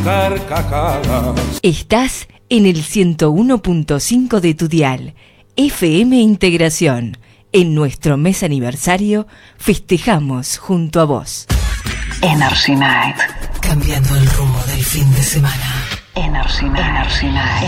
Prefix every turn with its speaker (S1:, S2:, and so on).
S1: carcajadas.
S2: Estás en el 101.5 de tu dial, FM Integración. En nuestro mes aniversario, festejamos junto a vos.
S3: Energy Night.
S4: Cambiando el rumbo del fin de semana.
S3: Energy Night.